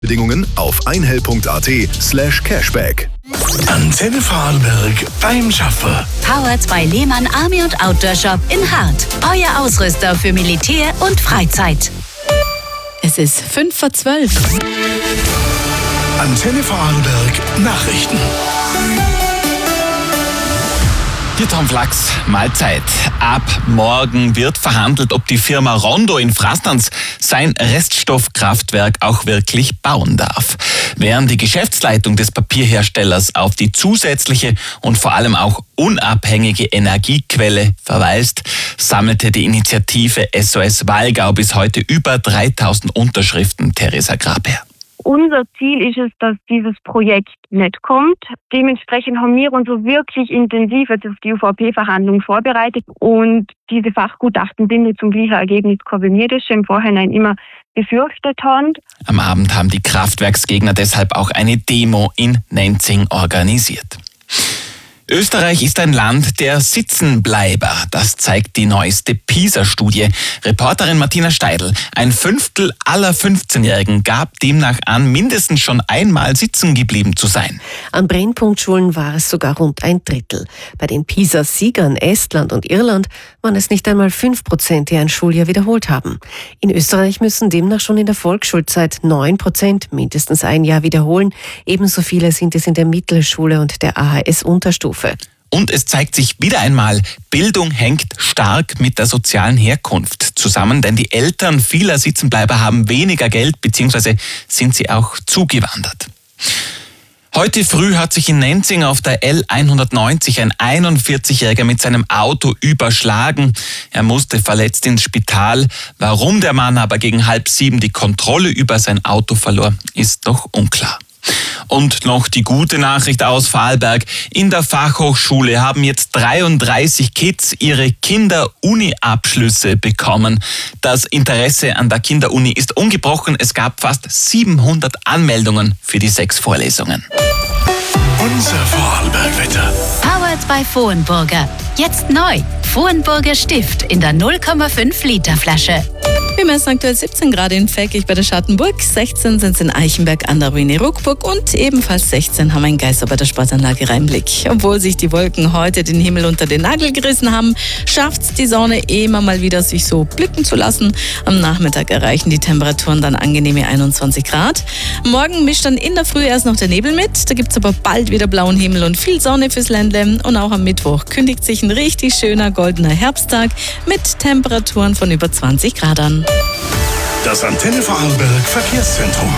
Bedingungen auf einhell.at/cashback. Antenne Vorarlberg beim Schaffen. Powered bei Lehmann Army und Outdoor Shop in Hart. Euer Ausrüster für Militär und Freizeit. Es ist 11:55. Antenne Vorarlberg Nachrichten. Hier Tom Flachs, Mahlzeit. Ab morgen wird verhandelt, ob die Firma Rondo in Frastanz sein Reststoffkraftwerk auch wirklich bauen darf. Während die Geschäftsleitung des Papierherstellers auf die zusätzliche und vor allem auch unabhängige Energiequelle verweist, sammelte die Initiative SOS Wallgau bis heute über 3000 Unterschriften. Theresa Graber. Unser Ziel ist es, dass dieses Projekt nicht kommt. Dementsprechend haben wir uns so wirklich intensiv jetzt auf die UVP-Verhandlungen vorbereitet und diese Fachgutachten sind nicht zum gleichen Ergebnis gekommen, wie wir das schon im Vorhinein immer befürchtet haben. Am Abend haben die Kraftwerksgegner deshalb auch eine Demo in Nenzing organisiert. Österreich ist ein Land der Sitzenbleiber. Das zeigt die neueste PISA-Studie. Reporterin Martina Steidl. Ein Fünftel aller 15-Jährigen gab demnach an, mindestens schon einmal sitzen geblieben zu sein. An Brennpunktschulen war es sogar rund ein Drittel. Bei den PISA-Siegern Estland und Irland waren es nicht einmal 5%, die ein Schuljahr wiederholt haben. In Österreich müssen demnach schon in der Volksschulzeit 9% mindestens ein Jahr wiederholen. Ebenso viele sind es in der Mittelschule und der AHS-Unterstufe. Und es zeigt sich wieder einmal, Bildung hängt stark mit der sozialen Herkunft zusammen, denn die Eltern vieler Sitzenbleiber haben weniger Geld bzw. sind sie auch zugewandert. Heute früh hat sich in Nenzing auf der L190 ein 41-Jähriger mit seinem Auto überschlagen. Er musste verletzt ins Spital. Warum der Mann aber gegen 6:30 die Kontrolle über sein Auto verlor, ist noch unklar. Und noch die gute Nachricht aus Vorarlberg. In der Fachhochschule haben jetzt 33 Kids ihre Kinder-Uni-Abschlüsse bekommen. Das Interesse an der Kinderuni ist ungebrochen. Es gab fast 700 Anmeldungen für die 6 Vorlesungen. Unser Vorarlberg-Wetter. Powered bei Vohenburger. Jetzt neu. Vohenburger Stift in der 0,5 Liter Flasche. Wir messen aktuell 17 Grad in Feckig bei der Schattenburg, 16 sind es in Eichenberg an der Ruine Ruckburg und ebenfalls 16 haben wir in Geißer bei der Sportanlage Rheinblick. Obwohl sich die Wolken heute den Himmel unter den Nagel gerissen haben, schafft es die Sonne immer mal wieder, sich so blicken zu lassen. Am Nachmittag erreichen die Temperaturen dann angenehme 21 Grad. Morgen mischt dann in der Früh erst noch der Nebel mit, da gibt es aber bald wieder blauen Himmel und viel Sonne fürs Ländle. Und auch am Mittwoch kündigt sich ein richtig schöner goldener Herbsttag mit Temperaturen von über 20 Grad an. Das Antenne Vorarlberg Verkehrszentrum.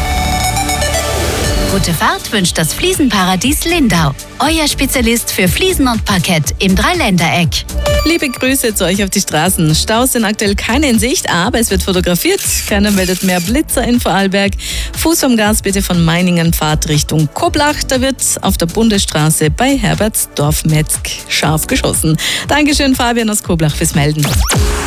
Gute Fahrt wünscht das Fliesenparadies Lindau. Euer Spezialist für Fliesen und Parkett im Dreiländereck. Liebe Grüße zu euch auf die Straßen. Staus sind aktuell keine in Sicht, aber es wird fotografiert. Keiner meldet mehr Blitzer in Vorarlberg. Fuß vom Gas bitte von Meiningen Fahrt Richtung Koblach. Da wird auf der Bundesstraße bei Herbertsdorf-Metzg scharf geschossen. Dankeschön Fabian aus Koblach fürs Melden.